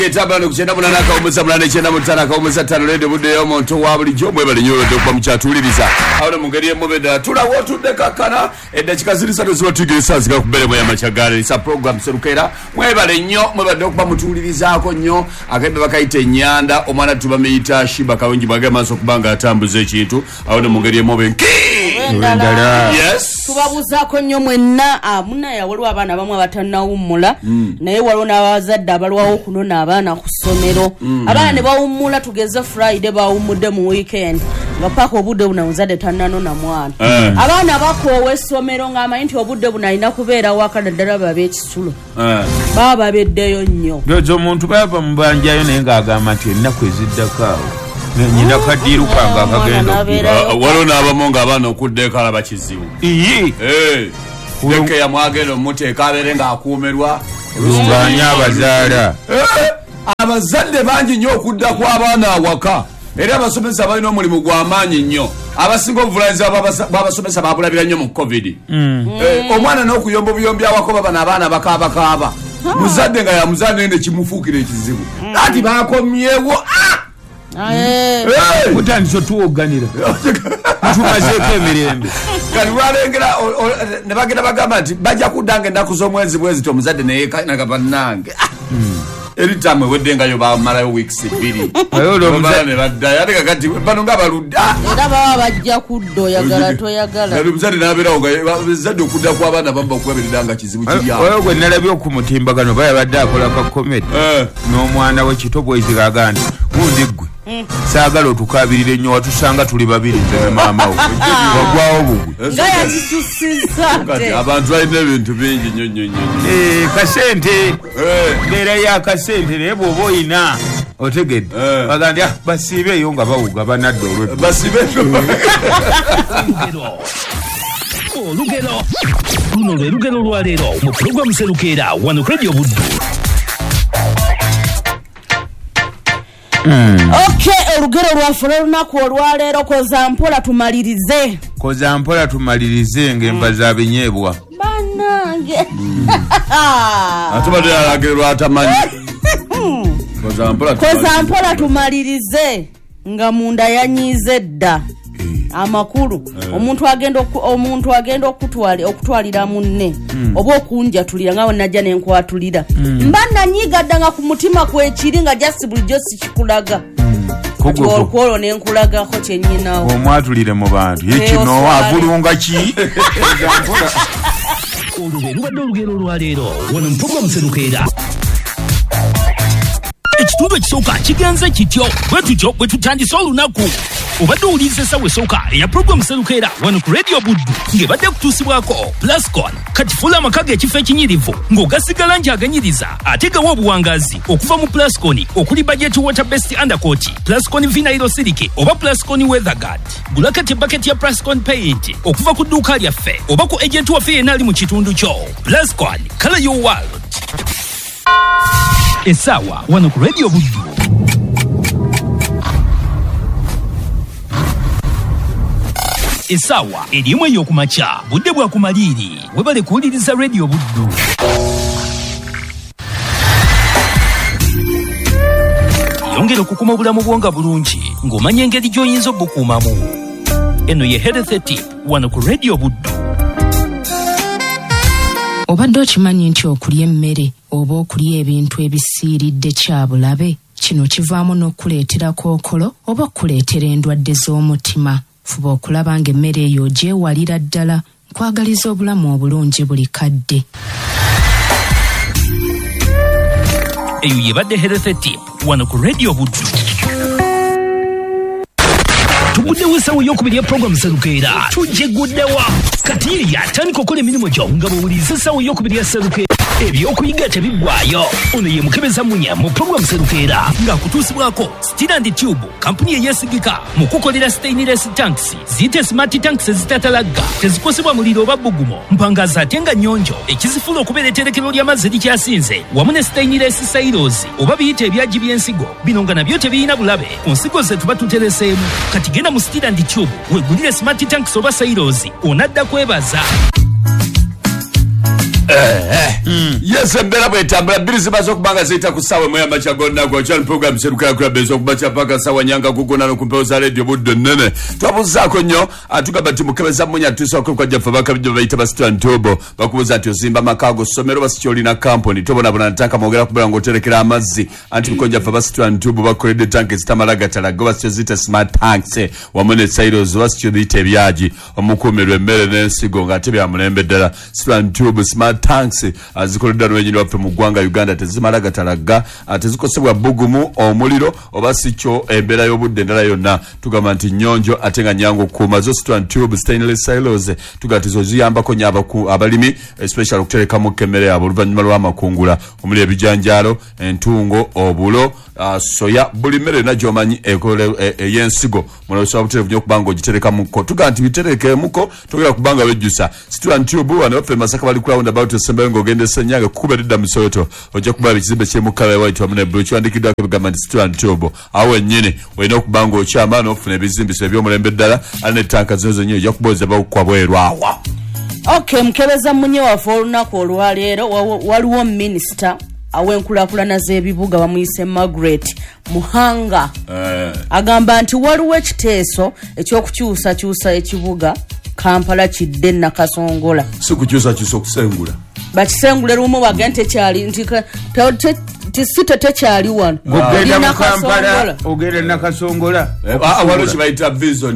Etabano kuchenda munanaka omusa mulane chenda mutanaka omusa tanolede budde omuntu wa bulijjo mwebale nyo dokwa mukyatuliriza awona mungeri emubeda tula wotudde kakana edakika ziri 3 zibatigisa zika kubere moya machagale isa program serukera mwebale nnyo mwebadde okuba mutulirizaako nnyo akaibe bakayita ennyanda omwana tubameyita Shiba Kalongi bwagamba maso kubanga atambuza ekintu awona mungeri emobenki yes tubabuzaako nnyo mwenna amuna yawaliwo abaana bamwe abatannawummula naye waliwo n'abazadde abalwawo okunona abaana ku ssomero abaana ne bawummula tugeze Friday bawummudde mu weekend nga paka obudde buno muzadde tannanona mwana abaana bakoowa essomero ng'amanyi nti obudde buno alina kubeera waka naddala bab'ekisulo baba babeddeyo nnyo dozo omuntu bava mu banjayo naye ng'agamba nti ennaku eziddako awo nyina kadiru kanga akagenda waliwo n'abamu ng'abaana okuddeeko alaba kizibu leke ya mwagendo muteeka abeere ng'akuumerwa lunganya abazaala abazadde bangi nnyo okudda kw'abaana awaka era abasomesa balina omulimu gw'amaanyi nnyo abasinga obuvulayiza bw'abasomesa babulabira nnyo mu covid omwana n'okuyomba obuyombi awako baba n'abaana bakaabakaaba muzadde nga yamuzadde ne kimufuukira ekizibu ati bakomyewo kutandisa tuwoganira tumazeeko emirembe kati lwalengera ne bagenda bagamba nti bajja kuddanga ennaku z'omwezi bwezi omuzadde neyekanaka bannange eritamwe weddengayo bamalayo weeks 2 ne baddayo ate kakati bano nga baludda era baba bajja kudda oyagala toyagala kati omuzadde n'abeerawo nga bazadde okudda kw'abaana bamba okubaberera nga kizibu kiryawo oyo gwe nalabye okumutimbagano baya badde akola ka komedi n'omwana we Kito Boys gaga nti gundi ggwe saagala otukabirire nnyo watusanga tuli babiri nze ne maama wo wagwawo bugwe nga yakitusiza abantu balina ebintu bingi nnyo kasente mbeera yakasente naye bw'oba oyina otegedde baga nti basiibeeyo nga bawuga banadde olugero luno lwe lugero lwaleero mu pulogulamu Serukeera wano ku Radio Buddu. olugero lwaffe olunaku olwaleero koza mpola tumalirize ng'enva za binyeebwa bannange ate badde alagero lwatamanyi koza mpola tumalirize nga munda yanyiize dda amakulu omuntu agenda okutwalira munne oba okunjatulira nga wenajja nenkwatulira mba nanyigadda nga ku mutima kwekiri nga jasi bulijjo sikikulaga olwolwo nenkulagako kyennyinawo omwatulire mu bantu yekino avulunga ki olwo lubadde olugero olwaleero wano mu pulogulamu Serukeera. Ekitundu ekisooka kigenze kityo bwe tutyo bwe tutandise olunaku obadde owuliriza essawa esooka eya pulogulamu Serukeera wano ku Radio Buddu ng'ebadde kutuusibwako Plascon kati fuula amaka g'ekifo ekinyirivu ng'ogasigala nti aganyiriza ate gawa obuwangazi okuva mu Plascon okuli budget water based undercoat Plascon vinyl silike oba Plascon weather guard gula kati bucket ya Plascon paint okuva ku dduuka lyaffe oba ku agent waffe yenna ali mu kitundu kyo. Plascon color your world. Essaawa wano ku Radio Buddu. Essaawa erimu ey'okumakya budde bwa kumaliiri webale kuwuliriza Radio Buddu. Yongera okukuma obulamu bwonga bulungi ng'omanya engeri gy'oyinza obukuumamu. Eno ye Health Tip wano ku Radio Buddu. Obadde okimanyi nti okulya emmere oba okulya ebintu ebisiiridde kyabulabe kino kivaamu n'okuleetera kookolo oba okuleetera endwadde z'omutima. Fuba okulaba ng'emmere eyo gyewalira ddala nkwagaliza obulamu obulungi buli kadde. Eyo yebadde Health Tip wano ku Radio Buddu. Tuguddewo essawa ey'okubiri ya pulogulamu Serukeera tujeguddewa kati yatandika okukola emirimu gyo nga bw'owuliriza essawa ey'okubiri ya Serukeera ebyokuyiga tebiggwaayo. Ono ye Mukebeza Munya mu pulogulamu Serukeera ng'akutuusibwako Steel and Tube kampuni eyeesigika mu kukolera stainless tanks ziyite smart tanks ezitatalagga tezikosebwa muliro oba bbugumo mpangaza ate nga nnyonjo ekizifula okubeera etterekero ly'amazzi likyasinze wamu ne stainless silos oba biyite ebyagi by'ensigo bino nga nabyo tebiyina bulabe ku nsigo ze tuba tutereseemu. Kati genda mu Steel and Tube weegulire smart tanks oba silos onadda kwebaza. Yes, mbera bwetambula bbiri zimaze okubanga ziyita ku ssaawa emu y'amakya gonna kyali program serukira kulabeza okumakya paka ssaawa nyanga kugonano ku mpewo za radio budde nnene twabuuzaako nnyo atugamba nti mukebeza munya tusobola kwajja ffe bakabijja bayita ba Situantubo bakubuuza nti ozimba makaago ssomero basi kyolina kampuni tobonabona ntanka mwogera kubeera ng'oterekera amazzi anti mukojja ffe ba Situantubo bakoledde tanka ezitamala gatalaga basi kyoziyita smart tanks wamu ne silos basi kyoziyita ebyagi omukuumirwa emmere n'ensigo ng'ate bya mulembe ddala Situantubo smart tanks azikoledda n'wenyini waffe mu ggwanga Uganda tezimala gatalaga tezikosebwa bugumu omuliro oba si kyo embeera y'obudde endala yonna tugamba nti nnyonjo ate nga nyangu okukuuma zo Situantubo stainless silos tugamba tizo ziyambako nnyo abalimi especially okuterekamu emmere yaabwe oluvannyuma lw'amakungula omuli ebijanjaalo entungo obulo soya buli mmere yonna gy'omanyi ey'ensigo munosobola buterevu nnyo okuba ng'ogiterekamuko tugamba nti biterekemuko togera kubanga wejjusa Situantubo wano waffe Masaka bali ku roundabout esembayo ng'ogenda Ssenyange kukuba edda Musoto ojja kuba ekizimbe ky'emu kkala white wamu ne blue kiwandiikiddwako ebigamba nti Situantubo awo wennyini olina okuba ng'okyama n'ofuna ebizimbiso eby'omulembe ddala ali n'ettanka zino zennyini ojja kuboza bawukwa bweru awa. Okay, mukebeza munye waffe olunaku olwaleero waliwo minisita aw'enkulaakulana z'ebibuga bamuyise Margaret Muhanga agamba nti waliwo ekiteeso ekyokukyusakyusa ekibuga Kampala kidde Nakasongola si kukyusakyusa okusengula bakisengule lumu bagende tekyali nti tisite tekyali wano ogenda mu Kampala ogenda Nakasongola waliwo kibayita vision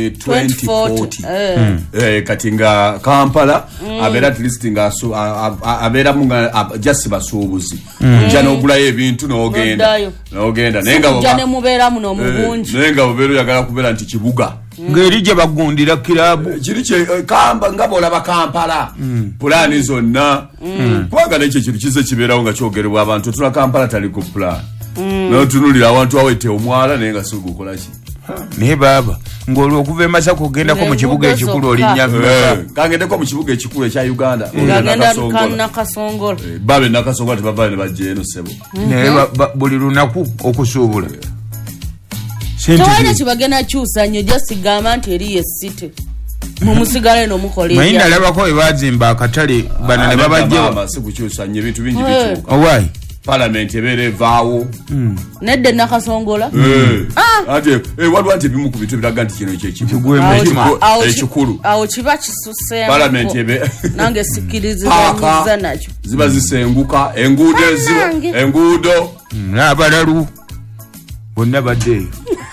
2040 kati nga Kampala abeera at least nga abeeramu nga jasi basuubuzi ojja n'ogulayo ebintu n'ogenda naye nga bubeera oyagala kubeera nti kibuga ngeri gye bagundira kirabu kiri kamba nga bw'olaba Kampala pulaani zonna kubanga nekyo kintu kize kibeerawo nga kyogerebwa abantu tuna Kampala tali ku pulaani n'otunulira awantu awete omwala naye nga sigukolaki naye baaba ng'olwo okuva e Masaka ogendako mu kibuga ekikulu olinnya kangendeko mu kibuga ekikulu ekya Uganda Nakasongola babe Nakasongola tebavaayo ne bajja eno ssebo naye buli lunaku okusuubula tewalina kibagenda kyusa nnyo jasigamba nti eriyo esite mumusigale n'omukola mayi nalabako we bazimba akatale bano ne babajja si kukyusa nnyo ebintu bingi bikyuka owaayi palamenti ebeera evaawo nedde Nakasongola ate waliwo nti ebimu ku bintu ebiraga nti kino ekikulu awo kiba kisuseemu palamenti nange sikkirizibwanyiza nakyo ziba zisenguka enguudo n'abalalu bonna baddeeyo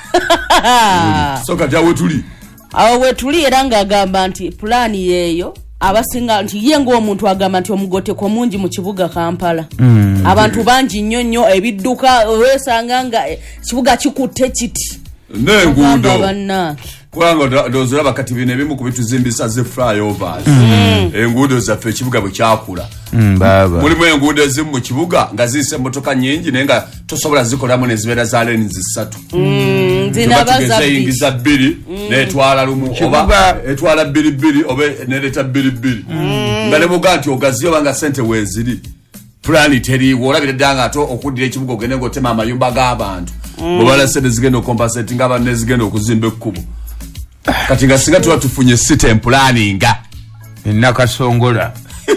so kati awo wetuli era ng'agamba nti pulaani yeeyo abasinga nti ye ng'omuntu agamba nti omugoteko mungi mu kibuga Kampala abantu bangi nnyo ebidduka weesanga nga kibuga kikutte kiti n'enguudo kubanga ndowooza kati bino ebimu ku bituzimbisa ze flyovers enguudo zaffe ekibuga bwe kyakula mulimu enguudo ezimu mu kibuga nga ziyisa emmotoka nnyingi naye nga tosobola zikolamu nezibeera za lanes 3 tugezeyingiza 2 netwala lumu oba etwala 2 oba nereta 2 nga ne buga nti ogaziyo banga sente weeziri pulaani teriiwo olabira ddala nga ate okuddira ekibuga ogende ng'otema amayumba g'abantu bwebala sente zigenda okompaseti nga abantu nezigenda okuzimba ekkubo kati nga singa tuba tufunye site planninga Nakasongola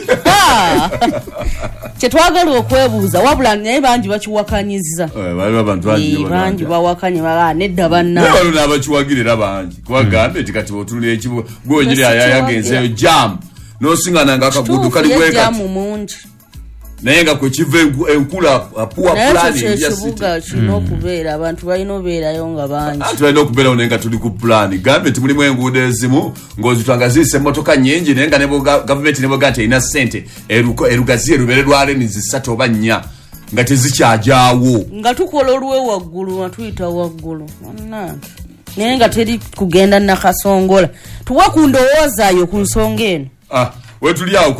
kyetwagala okwebuuza wabula naye bangi bakiwakanyizza bangi bawakanye baba nedda bannawaliwo n'abakiwagirira bangi kubagambe nti kati otunulira ekibuga gwenyiri yagenzeyo jamu n'osingananga akagudu kaliwekati jamu mungi naye nga kwe kiva enkula puwa planning ya kibuga kino okubeera abantu balina obeerayo nga bangi tulina okubeerawo naye nga tuli ku pulaani gambe nti mulimu enguudo ezimu ng'ozitwanga ziyisa emmotoka nnyingi naye nga gavumenti ne bwega nti erina ssente erugaziye lubeere lwa lanes 3 oba 4 nga tezikyajaawo nga tukola olwe waggulu nga tuyita waggulu naye nga teri kugenda Nakasongola tuwa ku ndowoozaayo ku nsonga eno wetuli awo ku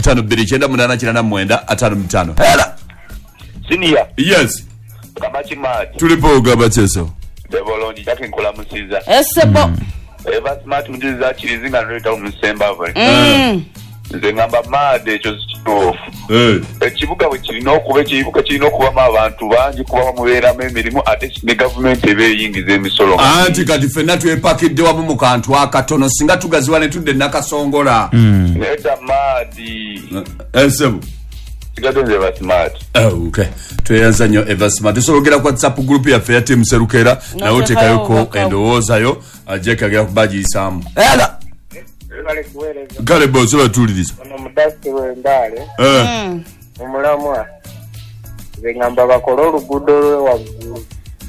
075299895 hela Senior. Yes. Kamachimati. Tulipo gabacheso. Devolonji chake nkola musiza. Esebo. Eva smart mjiza chirizinga nolita umusemba vwe. nze ngamba maade ekyo kituufu. Ekibuga bwe kirina okuba ekibuga kirina okubamu abantu bangi kuba mubeeramu emirimu ate ne gavumenti eba eyingiza emisolo. Anti kati ffenna twepakidde wamu mu kantu akatono singa tugaziwa ne tudde nakasongola. Nedda maadi. Ensebu. Sigadde nze eba smart. Okay. Tweyanza nnyo Eva Smart. Tusobogera ku WhatsApp group yaffe ya Team Serukera nawe tekayoko endowoozayo ajja kagera kubagiyisaamu. Era kale bozo batuliriza omudasi w'endale omulamwa nze ngamba bakole oluguudo lwewaggulu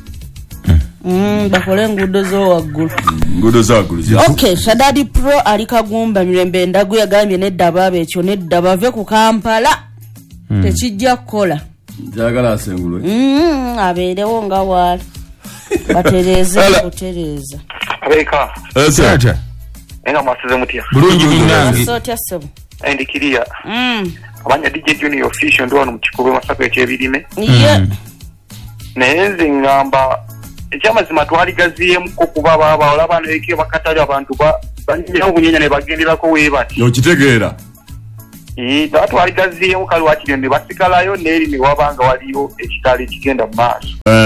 bakole enguudo z'owaggulu. nguudo zawaggulu. Okay, Shadadi Pro ali Kagumba Mirembe Ndagu yagambye nedda baba ekyo nedda bave ku Kampala tekijja kukola. Njagala asengulwe. Abeerewo nga waali batereeze kutereeza. Abeka. Sata. Enga mwasize mutya. Bulungi munange. Sotya sebo. Endikiria. Abanya DJ Junior official ndo wano mu Kikube Masaka ekyebirime. Yeah. Naye nze ngamba ekyamazima twaligaziyeemu ko kuba baba olaba neeke bakatali abantu banyenya obunyenya ne bagenderako weebati. Okitegeera. Twaligaziyeemu kali wakiri ne basigalayo n'eri ne wabanga waliyo ekitali ekigenda mu maaso.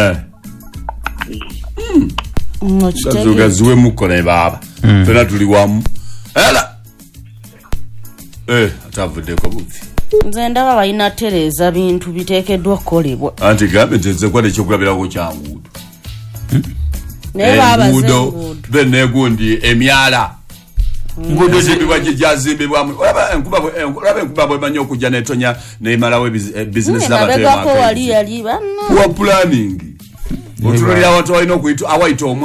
Gazuwe mukola baba. Fena tuli wamu. Ela. Atavuddeko buvi. Nze ndaba balina tereeza bintu biteekeddwa kukolebwa. Anti gambe nze kwa nekyokulabirako kyanguudo. Naye baba nguudo benne gundi emyala. Nguudo zimbibwa gyazimbibwamu. Olaba enkuba bwemanyi okujja netonya nemalawo business n'abatema. Nabegako wali yali banna. Wa planning. Otulira abantu balina okuyita awayita